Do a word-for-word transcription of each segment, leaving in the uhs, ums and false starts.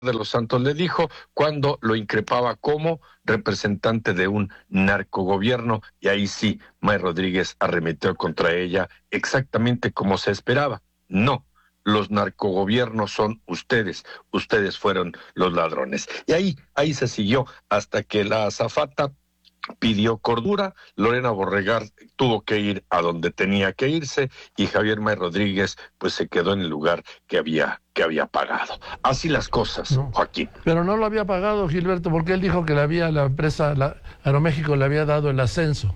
de los Santos le dijo cuando lo increpaba como representante de un narcogobierno, y ahí sí, May Rodríguez arremetió contra ella exactamente como se esperaba. No, los narcogobiernos son ustedes, ustedes fueron los ladrones. Y ahí, ahí se siguió hasta que la azafata pidió cordura, Lorena Borregar tuvo que ir a donde tenía que irse y Javier May Rodríguez pues se quedó en el lugar que había que había pagado. Así las cosas, no, Joaquín. Pero no lo había pagado, Gilberto, porque él dijo que le había, la empresa la, Aeroméxico le había dado el ascenso.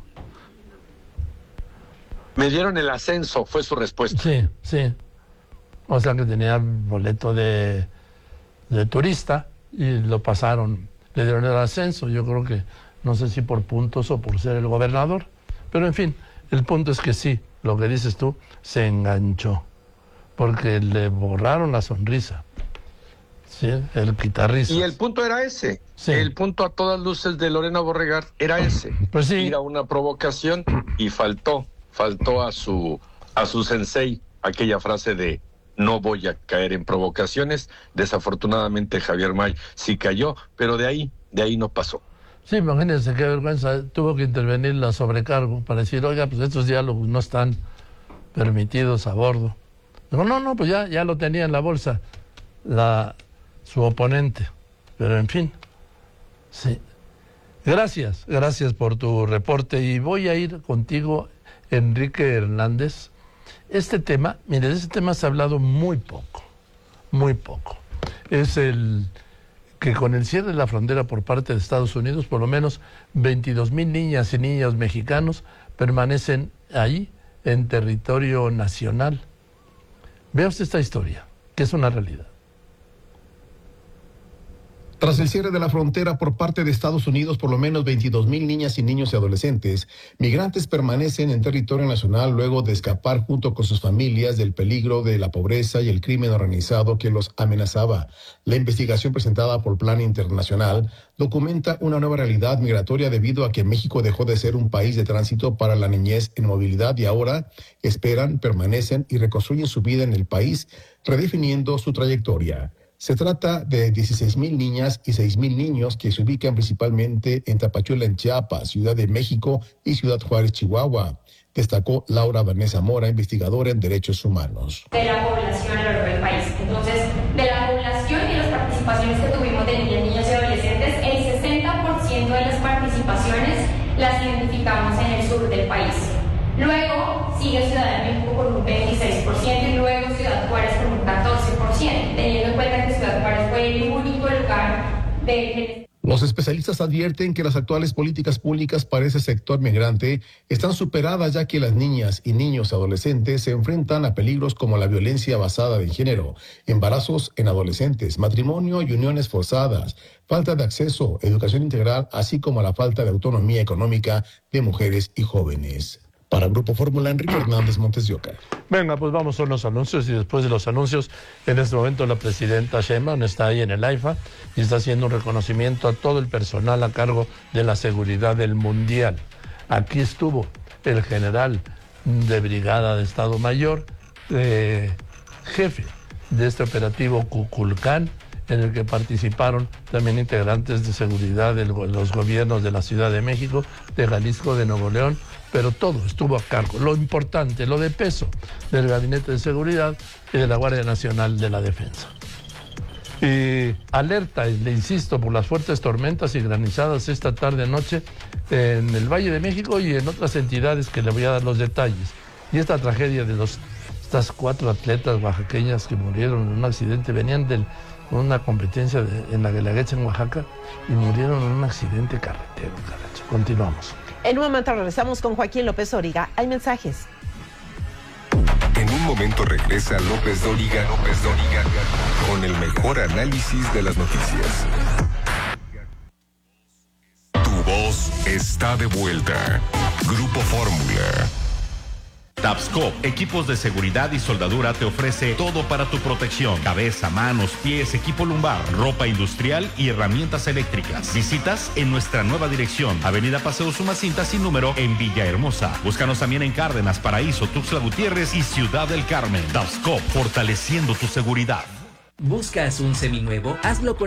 Me dieron el ascenso, fue su respuesta. Sí, sí. O sea que tenía boleto de, de turista y lo pasaron, le dieron el ascenso. Yo creo que no sé si por puntos o por ser el gobernador, pero en fin, el punto es que sí, lo que dices tú, se enganchó, porque le borraron la sonrisa, ¿sí? El guitarrista. Y el punto era ese, sí. El punto a todas luces de Lorena Borregar era ese, pues sí. Ir a una provocación y faltó, faltó a su, a su sensei aquella frase de no voy a caer en provocaciones. Desafortunadamente Javier May sí cayó, pero de ahí, de ahí no pasó. Sí, imagínense qué vergüenza, tuvo que intervenir la sobrecargo para decir, oiga, pues estos diálogos no están permitidos a bordo. No, no, no, pues ya, ya lo tenía en la bolsa la, su oponente, pero en fin, sí. Gracias, gracias por tu reporte y voy a ir contigo, Enrique Hernández. Este tema, mire, de este tema se ha hablado muy poco, muy poco. Es el que con el cierre de la frontera por parte de Estados Unidos, por lo menos veintidós mil niñas y niños mexicanos permanecen ahí en territorio nacional. Vea usted esta historia, que es una realidad. Tras el cierre de la frontera por parte de Estados Unidos, por lo menos veintidós mil niñas y niños y adolescentes migrantes permanecen en territorio nacional luego de escapar junto con sus familias del peligro de la pobreza y el crimen organizado que los amenazaba. La investigación presentada por Plan Internacional documenta una nueva realidad migratoria debido a que México dejó de ser un país de tránsito para la niñez en movilidad y ahora esperan, permanecen y reconstruyen su vida en el país, redefiniendo su trayectoria. Se trata de dieciséis mil niñas y seis mil niños que se ubican principalmente en Tapachula, en Chiapas, Ciudad de México y Ciudad Juárez, Chihuahua, destacó Laura Vanessa Mora, investigadora en Derechos Humanos. De la población a lo largo del país. Entonces, de la población y las participaciones que tuvimos de niñas, niños y adolescentes, el sesenta por ciento de las participaciones las identificamos en el sur del país. Luego sigue Ciudad de México con un veintiséis por ciento y luego Ciudad Juárez con un catorce por ciento, teniendo en cuenta que Ciudad Juárez fue el único lugar de... Los especialistas advierten que las actuales políticas públicas para ese sector migrante están superadas, ya que las niñas y niños adolescentes se enfrentan a peligros como la violencia basada en género, embarazos en adolescentes, matrimonio y uniones forzadas, falta de acceso, educación integral, así como la falta de autonomía económica de mujeres y jóvenes. Para Grupo Fórmula, Enrique Hernández, Montes de Oca. Venga, pues vamos con los anuncios y después de los anuncios, en este momento la presidenta Sheinbaum está ahí en el AIFA y está haciendo un reconocimiento a todo el personal a cargo de la seguridad del Mundial. Aquí estuvo el general de brigada de Estado Mayor, eh, jefe de este operativo Cuculcán, en el que participaron también integrantes de seguridad de los gobiernos de la Ciudad de México, de Jalisco, de Nuevo León, pero todo estuvo a cargo. Lo importante, lo de peso del Gabinete de Seguridad y de la Guardia Nacional de la Defensa. Y alerta, le insisto, por las fuertes tormentas y granizadas esta tarde-noche en el Valle de México y en otras entidades que le voy a dar los detalles. Y esta tragedia de los, estas cuatro atletas oaxaqueñas que murieron en un accidente, venían de una competencia de, en la Guelaguetza en Oaxaca y murieron en un accidente carretero, caracho. Continuamos. En un momento regresamos con Joaquín López Dóriga. Hay mensajes. En un momento regresa López Dóriga, López Dóriga, con el mejor análisis de las noticias. Tu voz está de vuelta. Grupo Fórmula. Tapscop, equipos de seguridad y soldadura, te ofrece todo para tu protección: cabeza, manos, pies, equipo lumbar, ropa industrial y herramientas eléctricas. Visitas en nuestra nueva dirección, Avenida Paseo Sumacinta sin número, en Villahermosa. Búscanos también en Cárdenas, Paraíso, Tuxtla Gutiérrez y Ciudad del Carmen. Tapscop, fortaleciendo tu seguridad. ¿Buscas un seminuevo? Hazlo con